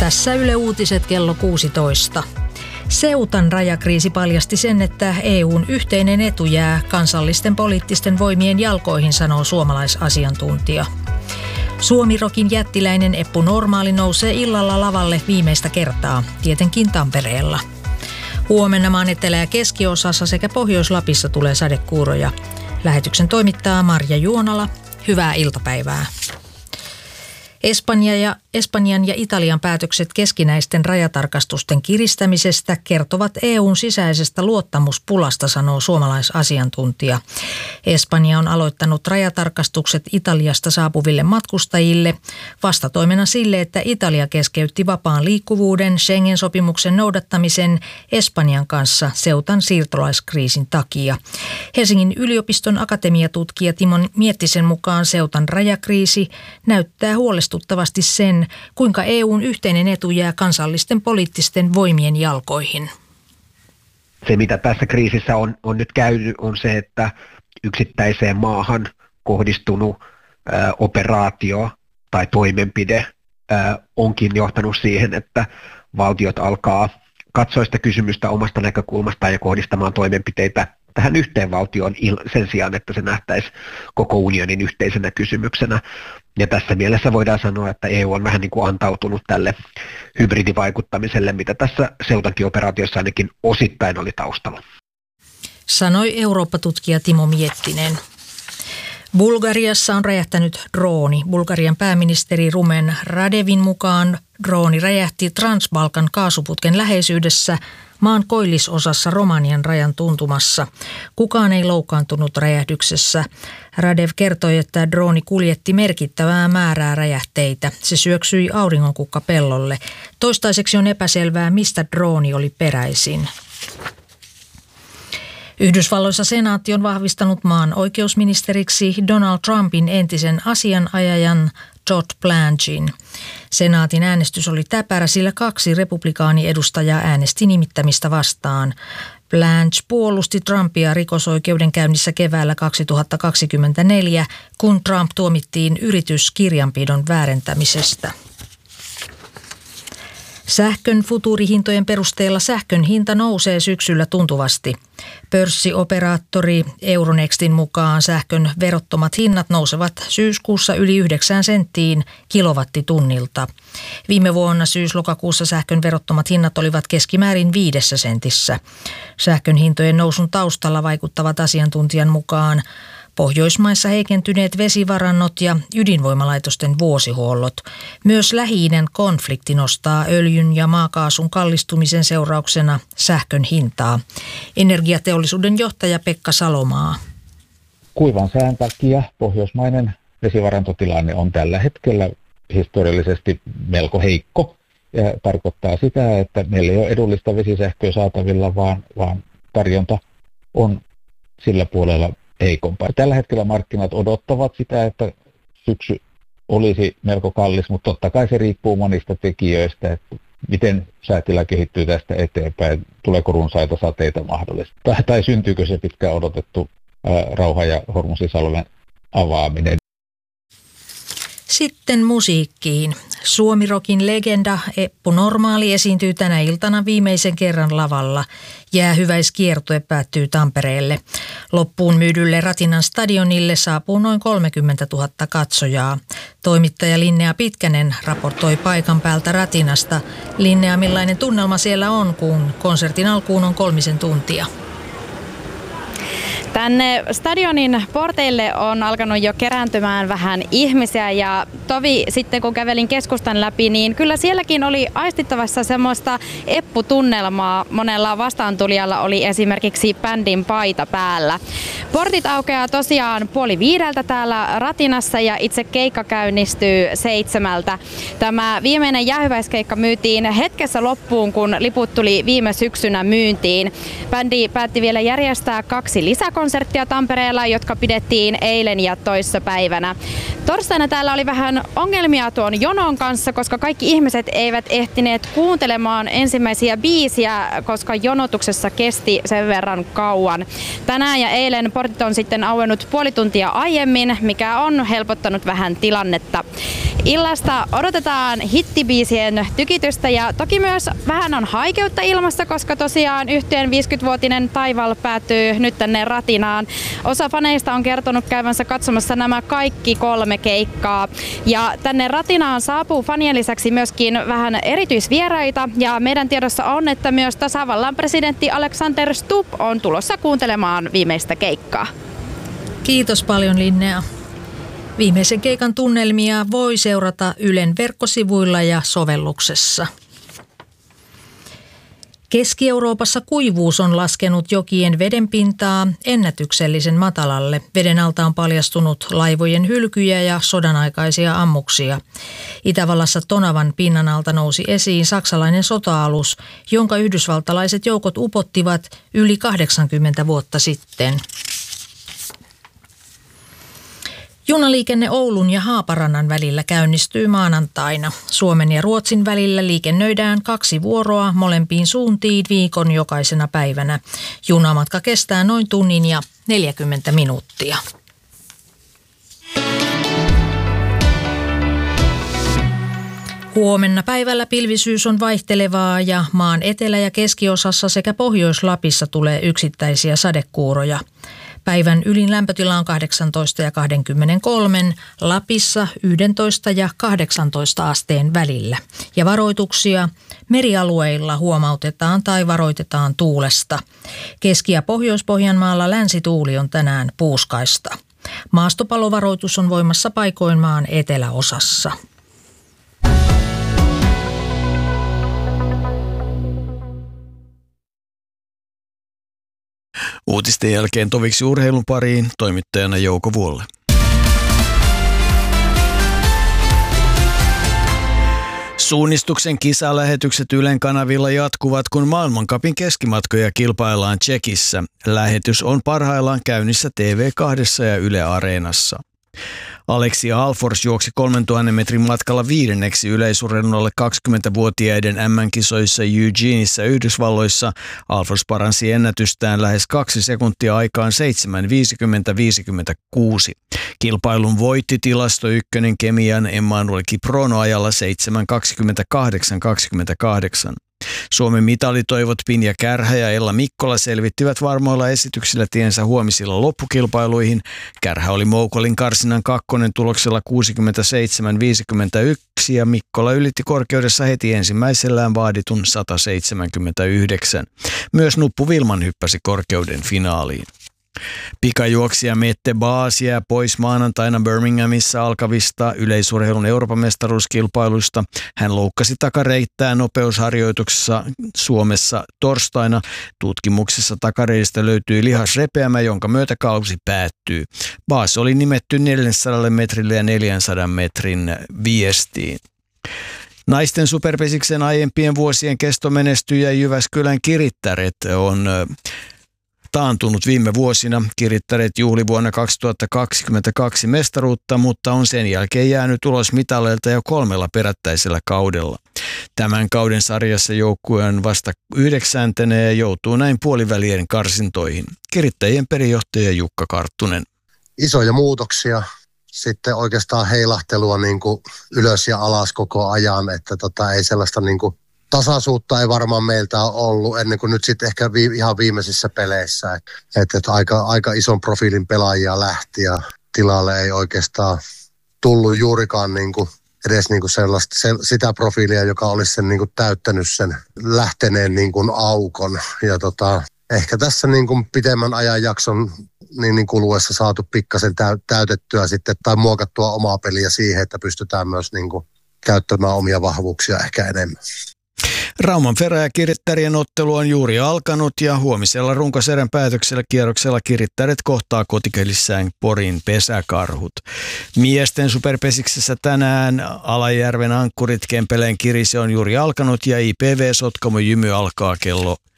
Tässä Yle Uutiset kello 16. Ceutan rajakriisi paljasti sen, että EUn yhteinen etu jää kansallisten poliittisten voimien jalkoihin, sanoo suomalaisasiantuntija. Suomi-rokin jättiläinen Eppu Normaali nousee illalla lavalle viimeistä kertaa, tietenkin Tampereella. Huomenna maan etelä- ja keskiosassa sekä Pohjois-Lapissa tulee sadekuuroja. Lähetyksen toimittaa Marja Juonala. Hyvää iltapäivää. Espanjan ja Italian päätökset keskinäisten rajatarkastusten kiristämisestä kertovat EUn sisäisestä luottamuspulasta, sanoo suomalaisasiantuntija. Espanja on aloittanut rajatarkastukset Italiasta saapuville matkustajille vastatoimena sille, että Italia keskeytti vapaan liikkuvuuden Schengen-sopimuksen noudattamisen Espanjan kanssa Ceutan siirtolaiskriisin takia. Helsingin yliopiston akatemiatutkija Timo Miettisen mukaan Ceutan rajakriisi näyttää huolestuttavasti sen, kuinka EUn yhteinen etu jää kansallisten poliittisten voimien jalkoihin. Se, mitä tässä kriisissä on nyt käynyt, on se, että yksittäiseen maahan kohdistunut operaatio tai toimenpide onkin johtanut siihen, että valtiot alkaa katsoa sitä kysymystä omasta näkökulmastaan ja kohdistamaan toimenpiteitä tähän yhteen valtioon sen sijaan, että se nähtäisi koko unionin yhteisenä kysymyksenä. Ja tässä mielessä voidaan sanoa, että EU on vähän niin kuin antautunut tälle hybridivaikuttamiselle, mitä tässä Ceutankin operaatiossa ainakin osittain oli taustalla. Sanoi Eurooppa-tutkija Timo Miettinen. Bulgariassa on räjähtänyt drooni. Bulgarian pääministeri Rumen Radevin mukaan drooni räjähti Transbalkan kaasuputken läheisyydessä maan koillisosassa Romanian rajan tuntumassa. Kukaan ei loukkaantunut räjähdyksessä. Radev kertoi, että drooni kuljetti merkittävää määrää räjähteitä. Se syöksyi auringonkukkapellolle. Toistaiseksi on epäselvää, mistä drooni oli peräisin. Yhdysvalloissa senaatti on vahvistanut maan oikeusministeriksi Donald Trumpin entisen asianajajan Todd Blanchin. Senaatin äänestys oli täpärä, sillä 2 republikaaniedustajaa äänesti nimittämistä vastaan. Blanche puolusti Trumpia rikosoikeudenkäynnissä keväällä 2024, kun Trump tuomittiin yrityskirjanpidon väärentämisestä. Sähkön futuurihintojen perusteella sähkön hinta nousee syksyllä tuntuvasti. Pörssioperaattori Euronextin mukaan sähkön verottomat hinnat nousevat syyskuussa yli 9 senttiin kilowattitunnilta. Viime vuonna syys-lokakuussa sähkön verottomat hinnat olivat keskimäärin 5 sentissä. Sähkön hintojen nousun taustalla vaikuttavat asiantuntijan mukaan Pohjoismaissa heikentyneet vesivarannot ja ydinvoimalaitosten vuosihuollot. Myös Lähi-idän konflikti nostaa öljyn ja maakaasun kallistumisen seurauksena sähkön hintaa. Energiateollisuuden johtaja Pekka Salomaa. Kuivan sään takia pohjoismainen vesivarantotilanne on tällä hetkellä historiallisesti melko heikko. Ja tarkoittaa sitä, että meillä ei ole edullista vesisähköä saatavilla, vaan tarjonta on sillä puolella heikompaa. Tällä hetkellä markkinat odottavat sitä, että syksy olisi melko kallis, mutta totta kai se riippuu monista tekijöistä, että miten säätila kehittyy tästä eteenpäin, tuleeko runsaita sateita mahdollisesti, tai syntyykö se pitkään odotettu Rauha- ja Hormuzisalmen avaaminen. Sitten musiikkiin. Suomi-rokin legenda Eppu Normaali esiintyy tänä iltana viimeisen kerran lavalla. Jäähyväiskiertue päättyy Tampereelle. Loppuun myydylle Ratinan stadionille saapuu noin 30 000 katsojaa. Toimittaja Linnea Pitkänen raportoi paikan päältä Ratinasta. Linnea, millainen tunnelma siellä on, kun konsertin alkuun on 3 tuntia? Tänne stadionin porteille on alkanut jo kerääntymään vähän ihmisiä ja tovi sitten kun kävelin keskustan läpi, niin kyllä sielläkin oli aistittavassa semmoista Eppu-tunnelmaa. Monella vastaantulijalla oli esimerkiksi bändin paita päällä. Portit aukeaa tosiaan 4:30 täällä Ratinassa ja itse keikka käynnistyy 7. Tämä viimeinen jäähyväiskeikka myytiin hetkessä loppuun, kun liput tuli viime syksynä myyntiin. Bändi päätti vielä järjestää 2 lisäkonserttia Tampereella, jotka pidettiin eilen ja toissapäivänä. Torstaina täällä oli vähän vähän ongelmia tuon jonon kanssa, koska kaikki ihmiset eivät ehtineet kuuntelemaan ensimmäisiä biisiä, koska jonotuksessa kesti sen verran kauan. Tänään ja eilen portit on sitten auennut puoli tuntia aiemmin, mikä on helpottanut vähän tilannetta. Illasta odotetaan hittibiisien tykitystä ja toki myös vähän on haikeutta ilmassa, koska tosiaan yhtyeen 50-vuotinen Taival päätyy nyt tänne ratinaan. Osa faneista on kertonut käyvänsä katsomassa nämä kaikki 3 keikkaa. Ja tänne ratinaan saapuu fanien lisäksi myöskin vähän erityisvieraita ja meidän tiedossa on, että myös tasavallan presidentti Alexander Stubb on tulossa kuuntelemaan viimeistä keikkaa. Kiitos paljon, Linnea. Viimeisen keikan tunnelmia voi seurata Ylen verkkosivuilla ja sovelluksessa. Keski-Euroopassa kuivuus on laskenut jokien vedenpintaa ennätyksellisen matalalle. Veden alta on paljastunut laivojen hylkyjä ja sodanaikaisia ammuksia. Itävallassa Tonavan pinnan alta nousi esiin saksalainen sota-alus, jonka yhdysvaltalaiset joukot upottivat yli 80 vuotta sitten. Junaliikenne Oulun ja Haaparannan välillä käynnistyy maanantaina. Suomen ja Ruotsin välillä liikennöidään 2 vuoroa molempiin suuntiin viikon jokaisena päivänä. Junamatka kestää noin tunnin ja 40 minuuttia. Huomenna päivällä pilvisyys on vaihtelevaa ja maan etelä- ja keskiosassa sekä Pohjois-Lapissa tulee yksittäisiä sadekuuroja. Päivän ylin lämpötila on 18 ja 23, Lapissa 11 ja 18 asteen välillä. Ja varoituksia merialueilla huomautetaan tai varoitetaan tuulesta. Keski- ja Pohjois-Pohjanmaalla länsituuli on tänään puuskaista. Maastopalovaroitus on voimassa paikoin maan eteläosassa. Uutisten jälkeen toviksi urheilun pariin, toimittajana Jouko Vuolle. Suunnistuksen kisalähetykset Ylen kanavilla jatkuvat, kun maailmancupin keskimatkoja kilpaillaan Tšekissä. Lähetys on parhaillaan käynnissä TV2 ja Yle Areenassa. Alexia Alfors juoksi 3000 metrin matkalla 5. yleisurheilun alle 20-vuotiaiden MM-kisoissa Eugeneissa Yhdysvalloissa. Alfors paransi ennätystään lähes 2 sekuntia aikaan 7.50.56. Kilpailun voitti tilastoykkönen Kemian Emmanuel Kiprono ajalla 7.28.28. Suomen mitalitoivot Pinja Kärhä ja Ella Mikkola selvittivät varmoilla esityksillä tiensä huomisilla loppukilpailuihin. Kärhä oli Moukolin karsinnan 2. tuloksella 67.51 ja Mikkola ylitti korkeudessa heti ensimmäisellään vaaditun 179. Myös Nuppu Vilman hyppäsi korkeuden finaaliin. Pikajuoksija Mette Baas jää pois maanantaina Birminghamissa alkavista yleisurheilun Euroopan mestaruuskilpailuista. Hän loukkasi takareittään nopeusharjoituksessa Suomessa torstaina. Tutkimuksessa takareistä löytyi lihasrepeämä, jonka myötä kausi päättyy. Baas oli nimetty 400 metrille ja 400 metrin viestiin. Naisten superpesiksen aiempien vuosien kestomenestyjä Jyväskylän Kirittäret on taantunut viime vuosina. Kirittäret juhli vuonna 2022 mestaruutta, mutta on sen jälkeen jäänyt ulos mitaleilta jo 3 perättäisellä kaudella. Tämän kauden sarjassa joukkue on vasta 9. ja joutuu näin puolivälien karsintoihin. Kirittäjien perijohtaja Jukka Karttunen. Isoja muutoksia, sitten oikeastaan heilahtelua niin kuin ylös ja alas koko ajan, että ei sellaista niin kuin tasaisuutta ei varmaan meiltä ole ollut ennen kuin nyt sitten ehkä ihan viimeisissä peleissä. Että aika ison profiilin pelaajia lähti ja tilalle ei oikeastaan tullut juurikaan edes sitä profiilia, joka olisi sen täyttänyt sen lähteneen aukon. Ja ehkä tässä pitemmän ajanjakson kuluessa saatu pikkasen täytettyä sitten tai muokattua omaa peliä siihen, että pystytään myös käyttämään omia vahvuuksia ehkä enemmän. Rauman Ferä ja Kirittärien ottelu on juuri alkanut ja huomisella runkosarjan päätöksellä kierroksella Kirittäret kohtaa kotikelissään Porin Pesäkarhut. Miesten superpesiksessä tänään Alajärven ankkurit Kempeleen Kirise on juuri alkanut ja IPV Sotkamo Jymy alkaa kello